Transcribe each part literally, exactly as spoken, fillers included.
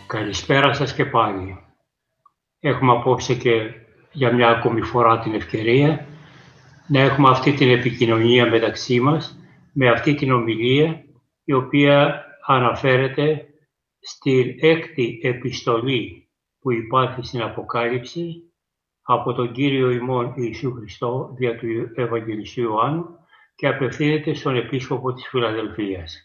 Καλησπέρα σας και πάλι. Έχουμε απόψε και για μια ακόμη φορά την ευκαιρία να έχουμε αυτή την επικοινωνία μεταξύ μας με αυτή την ομιλία η οποία αναφέρεται στην έκτη επιστολή που υπάρχει στην Αποκάλυψη από τον Κύριο ημών Ιησού Χριστό δια του Ευαγγελιστού Ιωάννου και απευθύνεται στον Επίσκοπο της Φιλαδελφίας.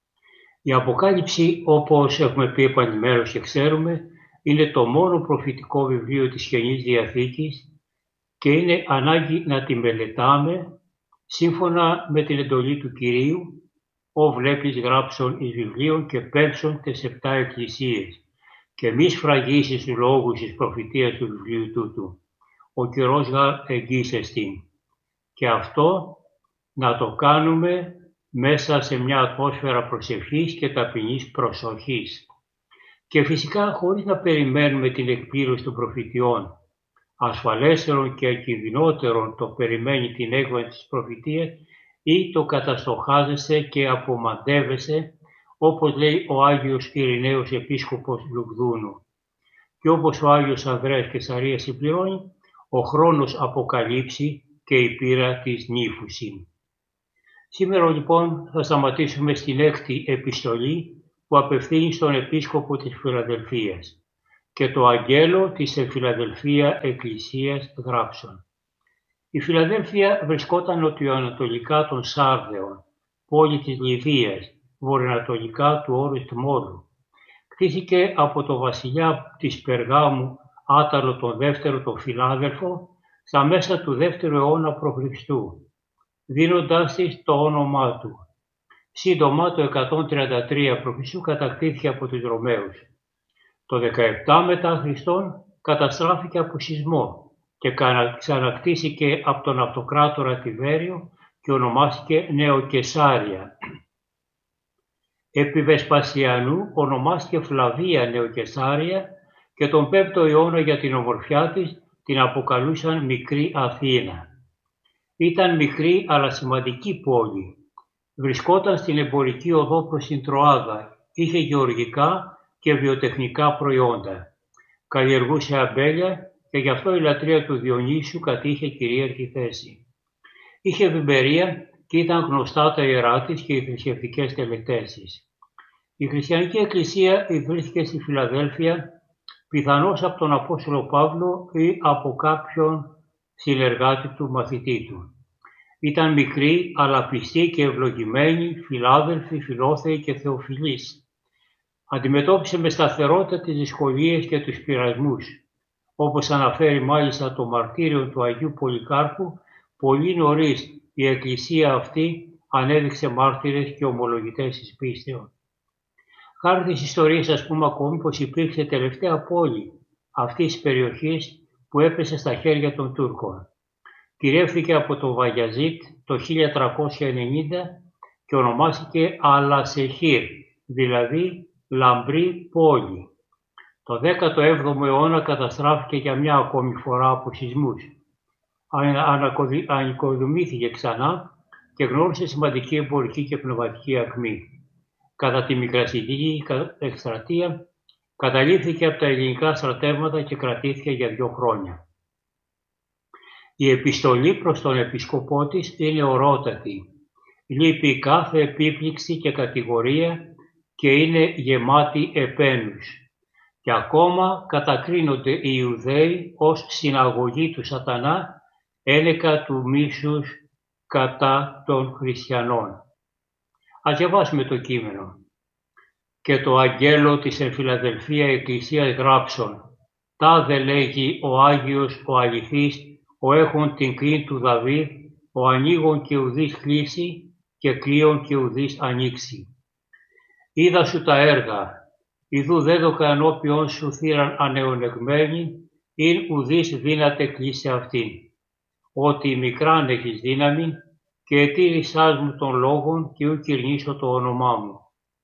Η Αποκάλυψη, όπως έχουμε πει επανειλημμένως και ξέρουμε, είναι το μόνο προφητικό βιβλίο της Καινής Διαθήκης και είναι ανάγκη να τη μελετάμε σύμφωνα με την εντολή του Κυρίου «Ο βλέπεις γράψον εις βιβλίων και πέμψον τες επτά εκκλησίες και μη σφραγίσεις τους λόγους της προφητείας του βιβλίου τούτου. Ο καιρός γαρ εγγύς εστίν». Και αυτό να το κάνουμε μέσα σε μια ατμόσφαιρα προσευχής και ταπεινής προσοχής. Και φυσικά χωρίς να περιμένουμε την εκπλήρωση των προφητιών. Ασφαλέστερον και ακινδυνότερον το περιμένει την έκβαση της προφητείας ή το καταστοχάζεσαι και απομαντεύεσαι, όπως λέει ο Άγιος Ειρηναίος Επίσκοπος Λουκδούνου. Και όπως ο Άγιος Ανδρέας Κεσαρίας συμπληρώνει, ο χρόνος αποκαλύψει και η πείρα της νύφουσιν. Σήμερα λοιπόν θα σταματήσουμε στην έκτη επιστολή που απευθύνει στον Επίσκοπο της Φιλαδελφίας και το αγγέλο της σε Φιλαδελφία Εκκλησίας γράψον. Η Φιλαδέλφια βρισκόταν νοτιοανατολικά των Σάρδεων, πόλη της Λιδίας, βορειοανατολικά του όρους Τμόλου. Κτήθηκε από το βασιλιά της Περγάμου Άταλο τον δεύτερο τον Φιλάδελφο στα μέσα του δεύτερου αιώνα προ Χριστού, δίνοντάς της το όνομά του. Σύντομα το εκατόν τριάντα τρία προ Χριστού κατακτήθηκε από τους Ρωμαίους. Το δεκαεπτά μετά Χριστόν καταστράφηκε από σεισμό και ξανακτήθηκε από τον αυτοκράτορα Τιβέριο και ονομάστηκε Νεοκεσάρια. Επί Βεσπασιανού ονομάστηκε Φλαβία Νεοκεσάρια και τον πέμπτο αιώνα για την ομορφιά της την αποκαλούσαν Μικρή Αθήνα. Ήταν μικρή αλλά σημαντική πόλη. Βρισκόταν στην εμπορική οδό προς την Τροάδα. Είχε γεωργικά και βιοτεχνικά προϊόντα. Καλλιεργούσε αμπέλια και γι' αυτό η λατρεία του Διονύσιου κατήχε κυρίαρχη θέση. Είχε ευημερία και ήταν γνωστά τα ιερά της και οι θρησκευτικές τελετέσεις. Η χριστιανική εκκλησία ιδρύθηκε στη Φιλαδέλφια πιθανώς από τον Απόστολο Παύλο ή από κάποιον συνεργάτη του, μαθητή του. Ήταν μικρή αλλά πιστή και ευλογημένη, φιλάδελφη, φιλόθεη και θεοφιλής. Αντιμετώπισε με σταθερότητα τις δυσκολίες και τους πειρασμούς. Όπως αναφέρει μάλιστα το μαρτύριο του Αγίου Πολυκάρπου, πολύ νωρίς η εκκλησία αυτή ανέδειξε μάρτυρες και ομολογητές της πίστεως. Χάρη της ιστορίας ας πούμε ακόμη πως υπήρξε τελευταία πόλη αυτής της περιοχής που έπεσε στα χέρια των Τούρκων. Κυριεύθηκε από το Βαγιαζίτ το χίλια τριακόσια ενενήντα και ονομάστηκε Αλασεχήρ, δηλαδή λαμπρή πόλη. Το δέκατο έβδομο αιώνα καταστράφηκε για μια ακόμη φορά από σεισμούς. Ανοικοδομήθηκε ξανά και γνώρισε σημαντική εμπορική και πνευματική ακμή. Κατά τη Μικρασιατική εκστρατεία καταλήφθηκε από τα ελληνικά στρατεύματα και κρατήθηκε για δύο χρόνια. Η επιστολή προς τον Επισκοπό της είναι ορότατη. Λείπει κάθε επίπληξη και κατηγορία και είναι γεμάτη επένους. Και ακόμα κατακρίνονται οι Ιουδαίοι ως συναγωγή του σατανά, ένεκα του μίσους κατά των χριστιανών. Ας διαβάσουμε το κείμενο. Και το αγγέλο της εν Φιλαδελφία Εκκλησίας γράψον. Τάδε λέγει ο Άγιος ο αληθής, ο έχων την κλίν του Δαβίδ, ο ανοίγων και ουδείς κλείσει και κλείων και ουδείς ανοίξει. Είδα σου τα έργα, ιδού δέδοκα ενώπιον σου θύραν ανεωνεγμένη, ειν ουδείς δύναται κλείσει αυτήν. Ότι μικράν έχεις δύναμη και ετήρησάς μου των λόγων και ου κυρνήσω το όνομά μου.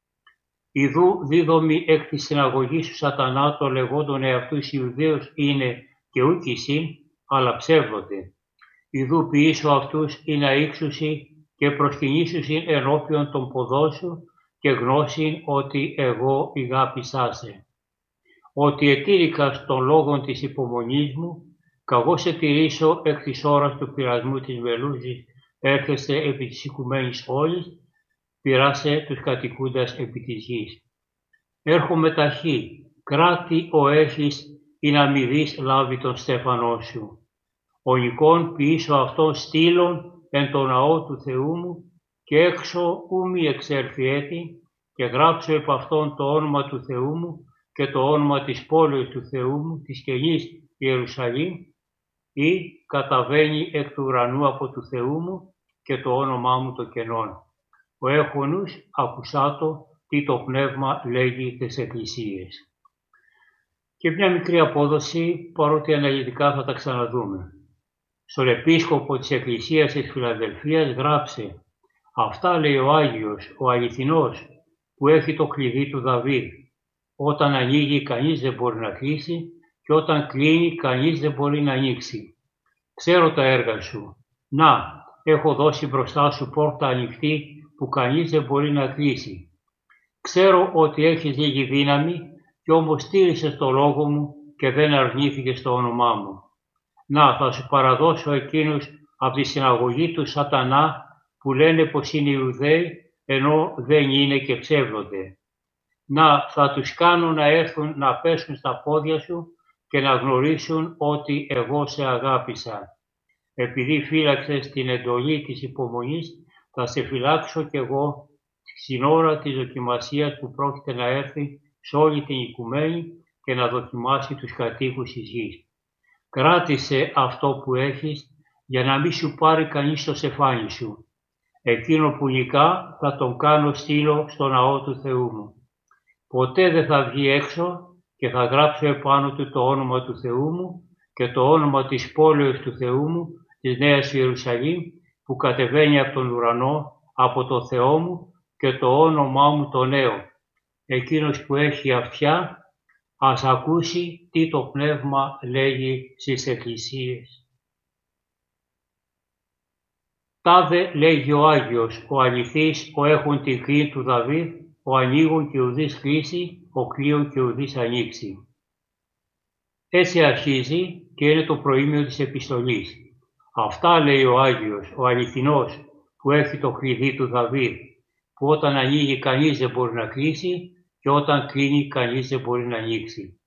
Ιδού δίδομη εκ της συναγωγής σου σατανά το λεγόντων εαυτούς Ιουδαίους είναι και ούκ εισήν, αλλά ψεύδονται. Ιδού ποιήσω αυτούς είναι αήξουσι και προσκυνήσουσιν ενώπιον των ποδών σου και γνώσιν ότι εγώ ηγάπησά σε. ότι ετήρηκα στον λόγον της υπομονής μου, καγώ σε τηρήσω εκ της ώρας του πειρασμού της βελούζης, έρχεστε επί της οικουμένης όλης, πειράσε τους κατοικούντας επί της γης. Έρχομαι ταχύ, κράτη ο έχεις, ή να μη δεις λάβει τον στέφανό σου. Ο νικόν ποιήσω αυτόν στήλων εν το ναό του Θεού μου, και έξω ου μη εξέλθει έτη, και γράψω επ' αυτόν το όνομα του Θεού μου και το όνομα της πόλης του Θεού μου, της καινής Ιερουσαλήμ, ή καταβαίνει εκ του ουρανού από του Θεού μου και το όνομά μου το κενόν. Ο έχονους ακουσάτο τι το πνεύμα λέγει τις εκκλησίες. Και μια μικρή απόδοση, παρότι αναλυτικά θα τα ξαναδούμε. Στον επίσκοπο της Εκκλησίας της Φιλαδελφίας γράψε: «Αυτά λέει ο Άγιος, ο αληθινός, που έχει το κλειδί του Δαβίδ. Όταν ανοίγει κανείς δεν μπορεί να κλείσει και όταν κλείνει κανείς δεν μπορεί να ανοίξει. Ξέρω τα έργα σου. Να, έχω δώσει μπροστά σου πόρτα ανοιχτή που κανείς δεν μπορεί να κλείσει. Ξέρω ότι έχεις λίγη δύναμη και όμως στήρισες το λόγο μου και δεν αρνήθηκες το όνομά μου. Να, θα σου παραδώσω εκείνους από τη συναγωγή του Σατανά που λένε πως είναι Ιουδαίοι ενώ δεν είναι και ψεύδονται. Να, θα τους κάνω να έρθουν να πέσουν στα πόδια σου και να γνωρίσουν ότι εγώ σε αγάπησα. Επειδή φύλαξες την εντολή της υπομονής, θα σε φυλάξω κι εγώ στην ώρα της δοκιμασίας που πρόκειται να έρθει σε όλη την οικουμένη και να δοκιμάσει τους κατοίκους της γης. Κράτησε αυτό που έχεις για να μην σου πάρει κανείς το σεφάνι σου. Εκείνο που νικά θα τον κάνω στήλο στο ναό του Θεού μου. Ποτέ δεν θα βγει έξω και θα γράψω επάνω του το όνομα του Θεού μου και το όνομα της πόλεως του Θεού μου, της Νέας Ιερουσαλήμ, που κατεβαίνει από τον ουρανό, από το Θεό μου και το όνομά μου το νέο. Εκείνος που έχει αυτιά, ας ακούσει τι το Πνεύμα λέγει στις εκκλησίες. Τάδε λέγει ο Άγιος, ο αληθής, ο έχων την κλή του Δαβίδ, ο ανοίγων και ουδής κλείσει, ο κλείων και ουδής ανοίξει. Έτσι αρχίζει και είναι το προήμιο της επιστολής. Αυτά λέει ο Άγιος, ο αληθινός, που έχει το κλειδί του Δαβίδ, που όταν ανοίγει κανείς δεν μπορεί να κλείσει και όταν κλείνει κανείς δεν μπορεί να ανοίξει.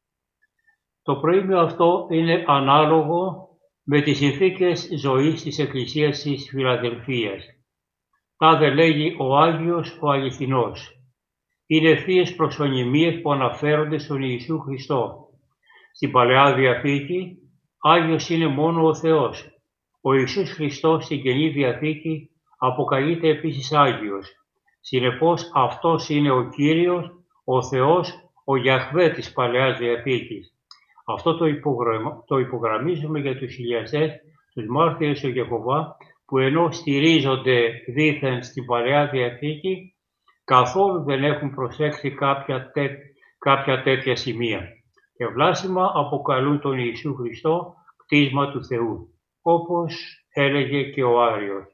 Το προήμιο αυτό είναι ανάλογο με τις συνθήκες ζωής της Εκκλησίας της Φιλαδελφίας. Τάδε λέγει ο Άγιος, ο αληθινός. Είναι θείες προσωνυμίες που αναφέρονται στον Ιησού Χριστό. Στην Παλαιά Διαθήκη, Άγιος είναι μόνο ο Θεός. Ο Ιησούς Χριστός στην Καινή Διαθήκη αποκαλείται επίσης Άγιος. Συνεπώς αυτός είναι ο Κύριος, ο Θεός, ο Γιαχβέ της Παλαιάς Διαθήκης. Αυτό το, υπογραμ... το υπογραμμίζουμε για τους χιλιαστές, τους μάρτυρες του Ιεχωβά, που ενώ στηρίζονται δήθεν στην Παλαιά Διαθήκη, καθόλου δεν έχουν προσέξει κάποια, τέ... κάποια τέτοια σημεία. Και βλάσιμα αποκαλούν τον Ιησού Χριστό κτίσμα του Θεού, όπως έλεγε και ο Άριος.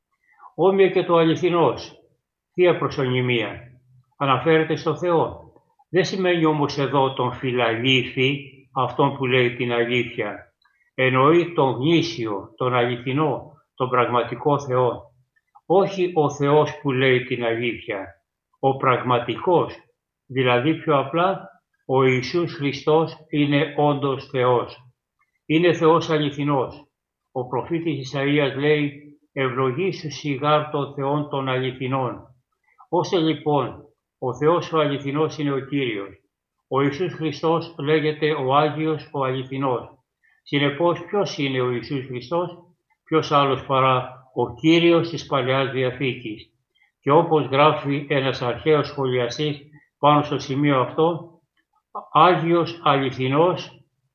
Όμοια και το αληθινός, θεία προσωνυμία, αναφέρεται στο Θεό. Δεν σημαίνει όμως εδώ τον φιλαλήθη, αυτόν που λέει την αλήθεια. Εννοεί τον γνήσιο, τον αληθινό, τον πραγματικό Θεό. Όχι ο Θεός που λέει την αλήθεια, ο πραγματικός, δηλαδή πιο απλά ο Ιησούς Χριστός είναι όντως Θεός. Είναι Θεός αληθινός. Ο προφήτης Ισαΐας λέει «Ευλογήσου σιγάρ το Θεόν των αληθινών». Ώστε λοιπόν ο Θεός ο αληθινός είναι ο Κύριος. Ο Ιησούς Χριστός λέγεται ο Άγιος ο αληθινός. Συνεπώς ποιος είναι ο Ιησούς Χριστός? Ποιος άλλος παρά ο Κύριος της Παλαιάς Διαθήκης. Και όπως γράφει ένας αρχαίος σχολιαστής πάνω στο σημείο αυτό, Άγιος αληθινός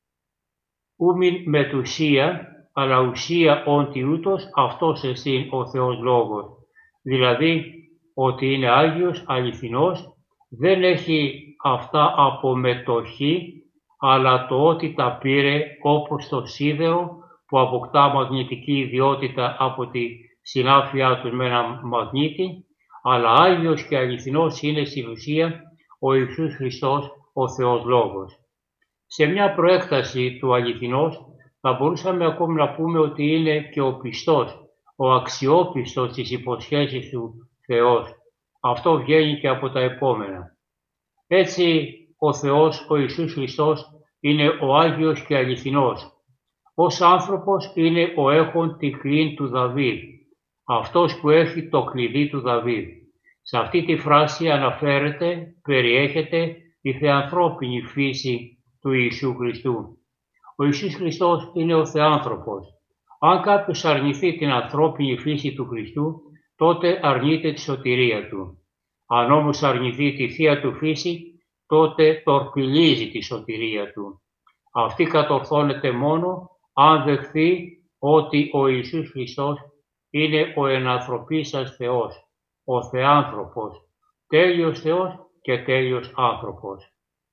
ούμην μετουσία, αλλά ουσία όντι ούτως αυτός εστίν ο Θεός Λόγος. Δηλαδή ότι είναι Άγιος αληθινός, δεν έχει αυτά από μετοχή, αλλά το ότι τα πήρε όπως το σίδερο που αποκτά μαγνητική ιδιότητα από τη συνάφειά του με ένα μαγνήτη, αλλά Άγιος και αληθινός είναι στην ουσία ο Ιησούς Χριστός, ο Θεός Λόγος. Σε μια προέκταση του αληθινός θα μπορούσαμε ακόμη να πούμε ότι είναι και ο πιστός, ο αξιόπιστος της υποσχέσης του Θεός. Αυτό βγαίνει και από τα επόμενα. Έτσι ο Θεός, ο Ιησούς Χριστός, είναι ο Άγιος και αληθινός. Ως άνθρωπος είναι ο έχων τη κλίν του Δαβίδ, αυτός που έχει το κλειδί του Δαβίδ. Σε αυτή τη φράση αναφέρεται, περιέχεται η θεανθρώπινη φύση του Ιησού Χριστού. Ο Ιησούς Χριστός είναι ο Θεάνθρωπος. Αν κάποιος αρνηθεί την ανθρώπινη φύση του Χριστού, τότε αρνείται τη σωτηρία του. Αν όμως αρνηθεί τη θεία του φύση, τότε τορπιλίζει τη σωτηρία του. Αυτή κατορθώνεται μόνο αν δεχθεί ότι ο Ιησούς Χριστός είναι ο ενανθρωπίσας Θεός, ο Θεάνθρωπος, τέλειος Θεός και τέλειος άνθρωπος.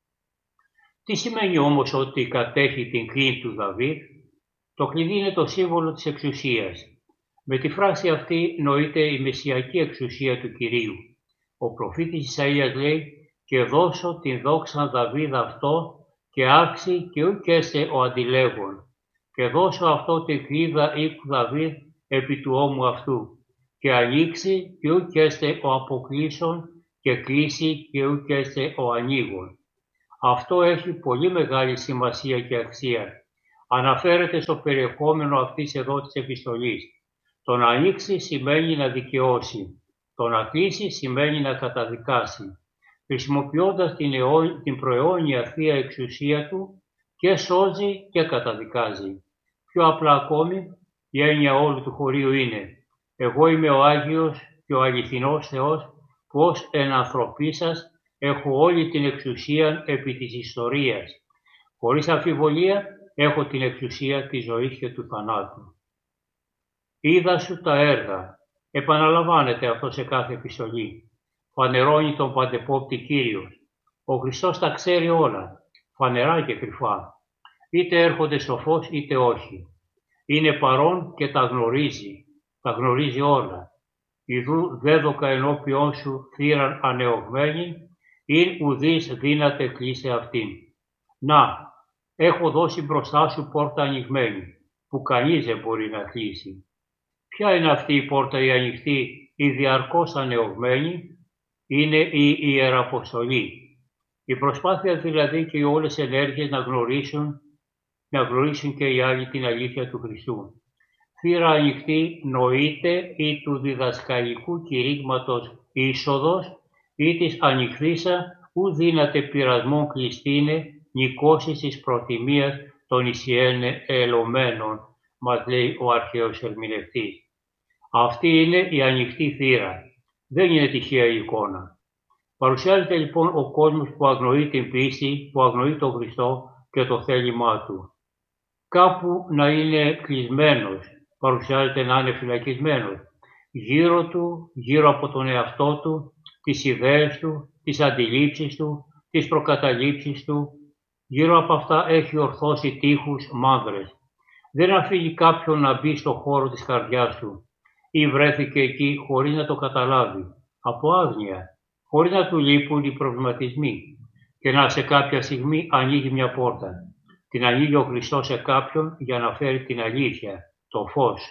Τι σημαίνει όμως ότι κατέχει την κλίν του Δαβίδ? Το κλειδί είναι το σύμβολο της εξουσίας. Με τη φράση αυτή νοείται η μεσσιακή εξουσία του Κυρίου. Ο προφήτης Ισαΐας λέει «Και δώσω την δόξα Δαβίδ αυτό και άξι και ουκ έστε ο αντιλέγων. Και δώσω αυτό την κλίδα οίκου Δαβίδ επί του ώμου αυτού. Και ανοίξει και ουκ έστε ο αποκλείσων και κλείσει και ουκ έστε ο ανοίγων». Αυτό έχει πολύ μεγάλη σημασία και αξία. Αναφέρεται στο περιεχόμενο αυτής εδώ της επιστολής. Το να ανοίξει σημαίνει να δικαιώσει. Το να κλείσει σημαίνει να καταδικάσει. Χρησιμοποιώντας την, αιώ... την προαιώνια θεία εξουσία του και σώζει και καταδικάζει. Πιο απλά ακόμη, η έννοια όλου του χωρίου είναι «Εγώ είμαι ο Άγιος και ο αληθινός Θεός που ως ενανθρωπίσας έχω όλη την εξουσία επί της ιστορίας. Χωρίς αμφιβολία έχω την εξουσία της ζωής και του θανάτου». Είδα σου τα έργα. Επαναλαμβάνεται αυτό σε κάθε επιστολή. Φανερώνει τον παντεπόπτη Κύριος. Ο Χριστός τα ξέρει όλα, φανερά και κρυφά. Είτε έρχονται στο φως είτε όχι. Είναι παρόν και τα γνωρίζει. Τα γνωρίζει όλα. Ιδού δέδοκα ενώπιόν σου θύραν ανεωγμένη, ειν ουδείς δύναται κλείσε αυτήν. Να, έχω δώσει μπροστά σου πόρτα ανοιγμένη, που κανείς δεν μπορεί να κλείσει. Ποια είναι αυτή η πόρτα η ανοιχτή, η διαρκώς ανεωγμένη? Είναι η Ιεραποστολή. Η προσπάθεια δηλαδή και οι όλες οι ενέργειες να γνωρίσουν, να γνωρίσουν και οι άλλοι την αλήθεια του Χριστού. Θύρα ανοιχτή νοείται ή του διδασκαλικού κηρύγματος είσοδος ή της ανοιχθήσα ου δύναται πειρασμόν κλειστήνε νικώσεις της προτιμίας των ισιένε ελωμένων, μας λέει ο αρχαίος ερμηνευτής. Αυτή είναι η ανοιχτή θύρα. Δεν είναι τυχαία η εικόνα. Παρουσιάζεται λοιπόν ο κόσμος που αγνοεί την πίστη, που αγνοεί τον Χριστό και το θέλημά του. Κάπου να είναι κλεισμένος, παρουσιάζεται να είναι φυλακισμένος. Γύρω του, γύρω από τον εαυτό του, τις ιδέες του, τις αντιλήψεις του, τις προκαταλήψεις του, γύρω από αυτά έχει ορθώσει τείχους μαύρες. Δεν αφήνει κάποιον να μπει στο χώρο της καρδιάς του ή βρέθηκε εκεί χωρίς να το καταλάβει, από άγνοια, χωρίς να του λείπουν οι προβληματισμοί και να σε κάποια στιγμή ανοίγει μια πόρτα. Την ανοίγει ο Χριστός σε κάποιον για να φέρει την αλήθεια, το φως.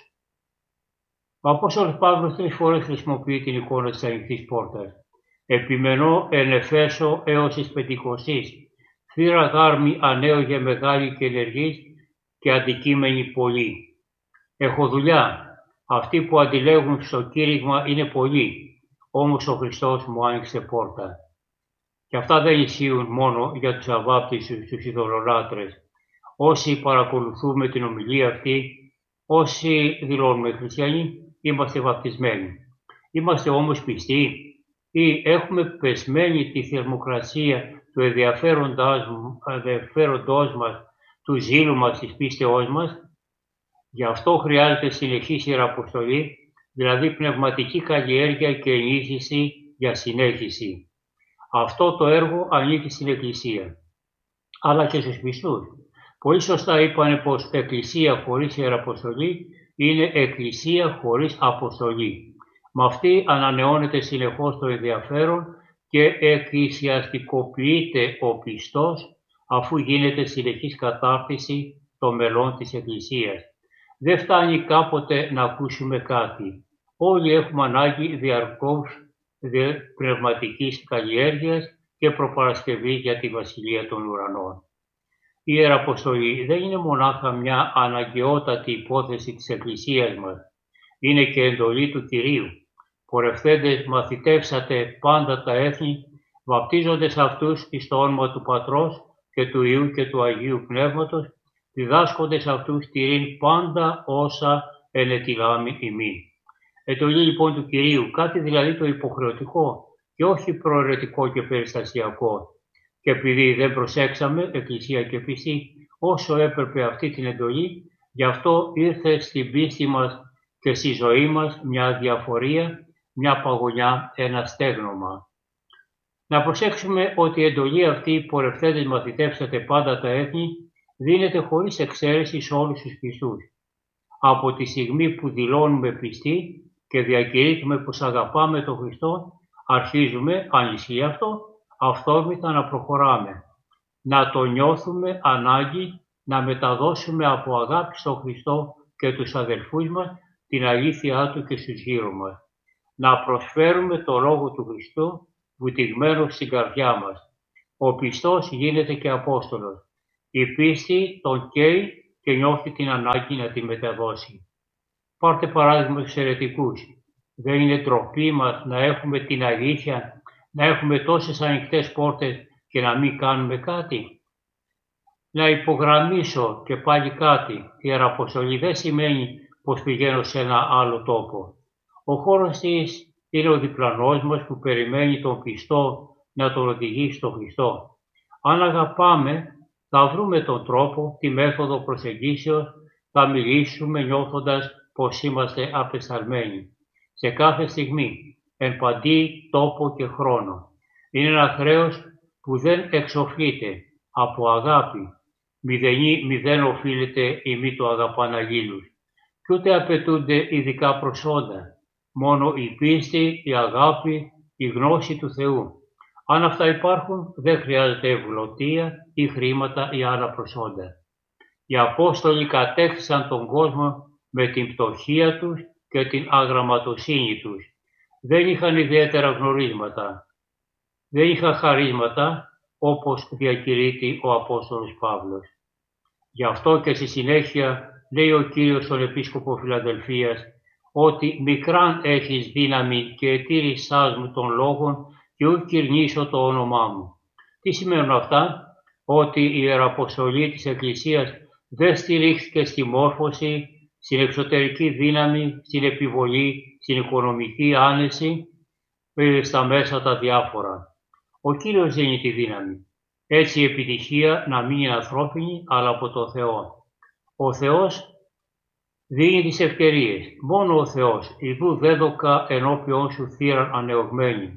Ο Απόστολος Παύλος τρεις φορές χρησιμοποιεί την εικόνα της ανοιχτής πόρτας. Επιμενώ εν Εφέσω έως εις Πεντηκοστής, θύρα γάρμη ανέωγε μεγάλη και ενεργής και αντικείμενη πολύ. Έχω δουλειά. Αυτοί που αντιλέγουν στο κήρυγμα είναι πολλοί, όμως ο Χριστός μου άνοιξε πόρτα. Και αυτά δεν ισχύουν μόνο για τους αβάπτιστους, τους ειδωλολάτρες. Όσοι παρακολουθούμε την ομιλία αυτή, όσοι δηλώνουμε χριστιανοί, είμαστε βαπτισμένοι. Είμαστε όμως πιστοί ή έχουμε πεσμένη τη θερμοκρασία του ενδιαφέροντός μας, του ζήλου μας, της πίστεώς μας. Γι' αυτό χρειάζεται συνεχής ιεραποστολή, δηλαδή πνευματική καλλιέργεια και ενίσχυση για συνέχιση. Αυτό το έργο ανήκει στην Εκκλησία, αλλά και στους πιστούς. Πολύ σωστά είπανε πως Εκκλησία χωρίς ιεραποστολή είναι Εκκλησία χωρίς αποστολή. Με αυτή ανανεώνεται συνεχώς το ενδιαφέρον και εκκλησιαστικοποιείται ο πιστός, αφού γίνεται συνεχής κατάρτιση των μελών της Εκκλησίας. Δεν φτάνει κάποτε να ακούσουμε κάτι. Όλοι έχουμε ανάγκη διαρκώς πνευματικής καλλιέργειας και προπαρασκευή για τη Βασιλεία των Ουρανών. Η Ιεραποστολή δεν είναι μονάχα μια αναγκαιότατη υπόθεση της Εκκλησίας μας. Είναι και εντολή του Κυρίου. Πορευθέντες μαθητεύσατε πάντα τα έθνη, βαπτίζοντες αυτούς εις το όνομα του Πατρός και του Υιού και του Αγίου Πνεύματος, διδάσκοντες αυτούς τηρήν πάντα όσα ενετιλάμει ημί. Εντολή λοιπόν του Κυρίου, κάτι δηλαδή το υποχρεωτικό και όχι προαιρετικό και περιστασιακό. Και επειδή δεν προσέξαμε, Εκκλησία και πιστοί, όσο έπρεπε αυτή την εντολή, γι' αυτό ήρθε στην πίστη μας και στη ζωή μας μια διαφορία, μια παγωνιά, ένα στέγνομα. Να προσέξουμε ότι η εντολή αυτή, πορευθέντες μαθητεύσατε πάντα τα έθνη, δίνεται χωρίς εξαίρεση σε όλους τους πιστούς. Από τη στιγμή που δηλώνουμε πιστοί και διακηρύττουμε πως αγαπάμε τον Χριστό, αρχίζουμε, αν ισχύει αυτό, αυθόρμητα να προχωράμε. Να το νιώθουμε ανάγκη να μεταδώσουμε από αγάπη στον Χριστό και τους αδελφούς μας την αλήθειά Του και στους γύρω μας. Να προσφέρουμε το Λόγο του Χριστού βουτυγμένο στην καρδιά μας. Ο πιστός γίνεται και Απόστολος. Η πίστη τον καίει και νιώθει την ανάγκη να τη μεταδώσει. Πάρτε παράδειγμα τους αιρετικούς. Δεν είναι ντροπή μας να έχουμε την αλήθεια, να έχουμε τόσες ανοιχτές πόρτες και να μην κάνουμε κάτι? Να υπογραμμίσω και πάλι κάτι. Η Ιεραποστολή δεν σημαίνει πως πηγαίνω σε ένα άλλο τόπο. Ο χώρος της είναι ο διπλανός μας που περιμένει τον πιστό να τον οδηγήσει στον Χριστό. Αν αγαπάμε, θα βρούμε τον τρόπο, τη μέθοδο προσεγγίσεως, θα μιλήσουμε νιώθοντας πως είμαστε απεσταλμένοι. Σε κάθε στιγμή, εν παντή τόπο και χρόνο. Είναι ένα χρέος που δεν εξοφλείται από αγάπη. Μηδενή μηδέν οφείλεται η μη το αγαπάν αλλήλους. Κι ούτε απαιτούνται ειδικά προσόντα. Μόνο η πίστη, η αγάπη, η γνώση του Θεού. Αν αυτά υπάρχουν, δεν χρειάζεται ευλωτία ή χρήματα ή άλλα προσόντα. Οι Απόστολοι κατέκτησαν τον κόσμο με την πτωχία τους και την αγραμματοσύνη τους. Δεν είχαν ιδιαίτερα γνωρίσματα. Δεν είχαν χαρίσματα όπως διακηρύττει ο Απόστολος Παύλος. Γι' αυτό και στη συνέχεια λέει ο Κύριος στον Επίσκοπο Φιλαδελφίας ότι μικράν έχεις δύναμη και ετήρησάς μου των λόγων και ου κυρνήσω το όνομά μου. Τι σημαίνουν αυτά? Ότι η Ιεραποστολή της Εκκλησίας δεν στηρίχθηκε στη μόρφωση, στην εξωτερική δύναμη, στην επιβολή, στην οικονομική άνεση, στα μέσα τα διάφορα. Ο Κύριος δίνει τη δύναμη. Έτσι η επιτυχία να μην είναι ανθρώπινη, αλλά από το Θεό. Ο Θεός δίνει τις ευκαιρίες. Μόνο ο Θεός. Ιδού δέδοκα ενώπιον σου θύραν ανεωγμένη.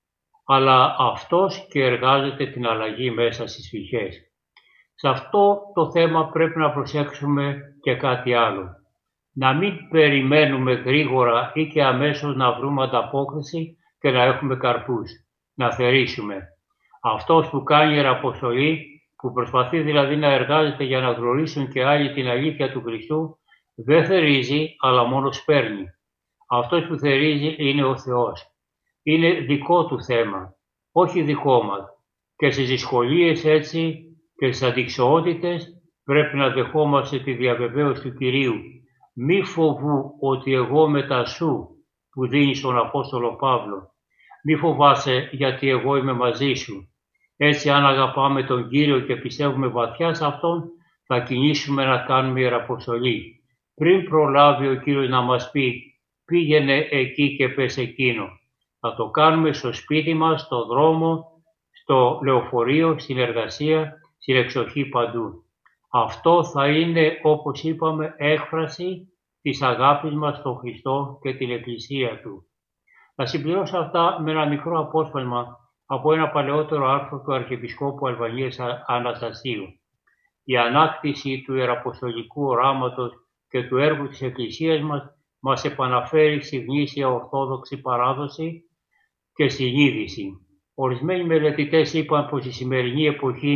Αλλά Αυτός και εργάζεται την αλλαγή μέσα στις φυγές. Σε αυτό το θέμα πρέπει να προσέξουμε και κάτι άλλο. Να μην περιμένουμε γρήγορα ή και αμέσως να βρούμε ανταπόκριση και να έχουμε καρπούς. Να θερήσουμε. Αυτός που κάνει ιεραποστολή, που προσπαθεί δηλαδή να εργάζεται για να γνωρίσουν και άλλοι την αλήθεια του Χριστού, δεν θερίζει, αλλά μόνο σπέρνει. Αυτός που θερίζει είναι ο Θεός. Είναι δικό του θέμα, όχι δικό μας. Και στις δυσκολίες έτσι και στις αντιξοότητες πρέπει να δεχόμαστε τη διαβεβαίωση του Κυρίου. Μη φοβού ότι εγώ μετά σου, που δίνει στον Απόστολο Παύλο. Μη φοβάσαι γιατί εγώ είμαι μαζί σου. Έτσι αν αγαπάμε τον Κύριο και πιστεύουμε βαθιά σε Αυτόν, θα κινήσουμε να κάνουμε ιεραποστολή. Πριν προλάβει ο Κύριος να μας πει πήγαινε εκεί και πες εκείνο. Θα το κάνουμε στο σπίτι μας, στο δρόμο, στο λεωφορείο, στην εργασία, στην εξοχή παντού. Αυτό θα είναι, όπως είπαμε, έκφραση της αγάπης μας στον Χριστό και την Εκκλησία Του. Θα συμπληρώσω αυτά με ένα μικρό απόσπασμα από ένα παλαιότερο άρθρο του Αρχιεπισκόπου Αλβανίας Αναστασίου. Η ανάκτηση του ιεραποστολικού οράματος και του έργου της Εκκλησίας μας μας επαναφέρει στη γνήσια ορθόδοξη παράδοση και συνείδηση. Ορισμένοι μελετητές είπαν πως η σημερινή εποχή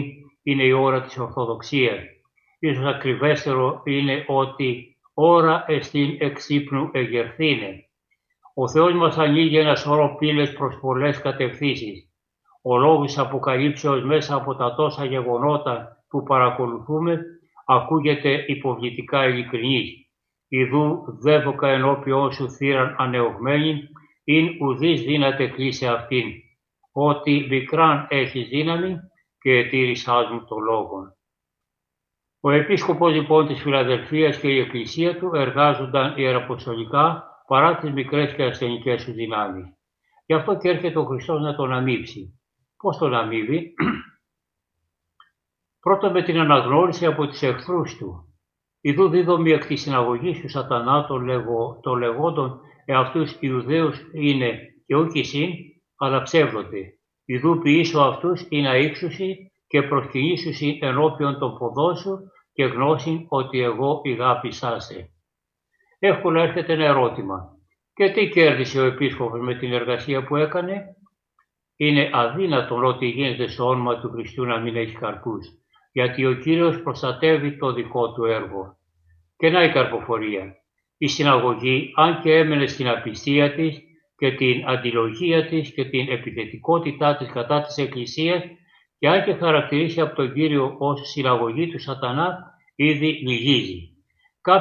είναι η ώρα της Ορθοδοξίας. Ίσως ακριβέστερο είναι ότι ώρα εστίν εξύπνου εγερθήνε. Ο Θεός μας ανοίγει ένα σωρό πύλες προς πολλές κατευθύνσεις. Ο λόγος αποκαλύψεως μέσα από τα τόσα γεγονότα που παρακολουθούμε ακούγεται υποβλητικά ειλικρινής. Ιδού δέβοκα ενώπιον σου θύραν ανεωγμένη, ειν ουδείς δύναται κλείσει αυτήν. Ότι μικράν έχεις δύναμη και ετήρησάς μου το λόγον. Ο επίσκοπος λοιπόν της Φιλαδελφίας και η εκκλησία του εργάζονταν ιεραποστολικά παρά τις μικρές και ασθενικές του δυνάμεις. Γι' αυτό και έρχεται ο Χριστός να τον αμείψει. Πώς τον αμείβει? Πρώτα με την αναγνώριση από τις εχθρούς του. Ιδού δίδομοι εκ της συναγωγής του σατανά των, λεγο, το λεγόντων εαυτούς Ιουδαίους είναι και ούκοι συν, αλλά ψεύδονται. Ιδού ποιήσω αυτούς είναι αήξουσι και προσκυνήσουσι ενώπιον των ποδών σου και γνώσιν ότι εγώ ηγάπησά σε. Εύκολα έρχεται ένα ερώτημα. Και τι κέρδισε ο επίσκοπος με την εργασία που έκανε? Είναι αδύνατον ότι γίνεται στο όνομα του Χριστού να μην έχει καρπούς, γιατί ο Κύριος προστατεύει το δικό του έργο. Και να η καρποφορία. Η συναγωγή, αν και έμενε στην απιστία της και την αντιλογία της και την επιθετικότητά της κατά της Εκκλησίας, και αν και χαρακτηρίσει από τον Κύριο ως συναγωγή του σατανά, ήδη λυγίζει.